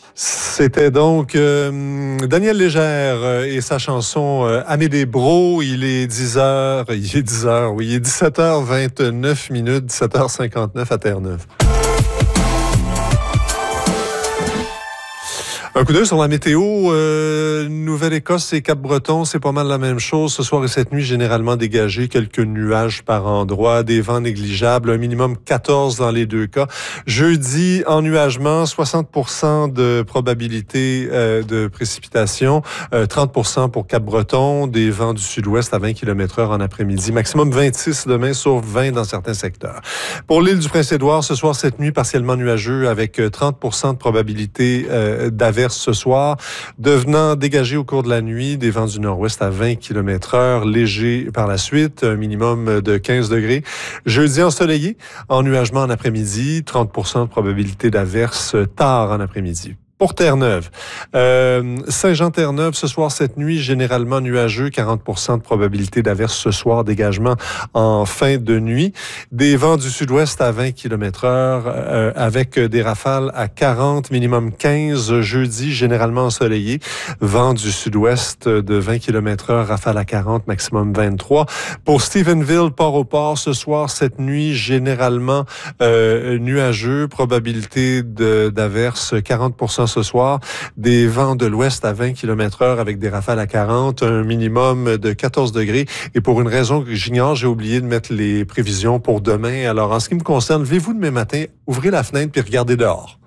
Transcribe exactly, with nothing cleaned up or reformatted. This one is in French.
C'était donc euh, Daniel Légère euh, et sa chanson euh, Amédée Bro. Il est dix heures, il est dix heures, oui, il est dix-sept heures vingt-neuf minutes, dix-sept heures cinquante-neuf à Terre-Neuve. Un coup d'œil sur la météo. Euh, Nouvelle-Écosse et Cap-Breton, c'est pas mal la même chose. Ce soir et cette nuit, généralement dégagé, quelques nuages par endroit, des vents négligeables, un minimum quatorze dans les deux cas. Jeudi, ennuagement, soixante pour cent de probabilité euh, de précipitation, euh, trente pour cent pour Cap-Breton, des vents du sud-ouest à vingt kilomètres heure en après-midi, maximum vingt-six demain, sauf vingt dans certains secteurs. Pour l'île du Prince-Édouard, ce soir, cette nuit, partiellement nuageux avec trente pour cent de probabilité euh, d'averse ce soir, devenant dégagé au cours de la nuit, des vents du nord-ouest à vingt kilomètres heure, léger par la suite, un minimum de quinze degrés. Jeudi ensoleillé, ennuagement en après-midi, trente pour cent de probabilité d'averse tard en après-midi. Pour Terre-Neuve, euh, Saint-Jean-Terre-Neuve, ce soir, cette nuit, généralement nuageux, quarante pour cent de probabilité d'averse ce soir, dégagement en fin de nuit. Des vents du sud-ouest à vingt kilomètres heure, euh, avec des rafales à quarante, minimum quinze. Jeudi, généralement ensoleillé, vent du sud-ouest de vingt kilomètres heure, rafale à quarante, maximum vingt-trois. Pour Stephenville, Port-au-Port, ce soir, cette nuit, généralement euh, nuageux, probabilité de, d'averse quarante pour cent ce soir, des vents de l'ouest à vingt kilomètres heure avec des rafales à quarante, un minimum de quatorze degrés. Et pour une raison que j'ignore, j'ai oublié de mettre les prévisions pour demain. Alors, en ce qui me concerne, levez-vous demain matin, ouvrez la fenêtre puis regardez dehors.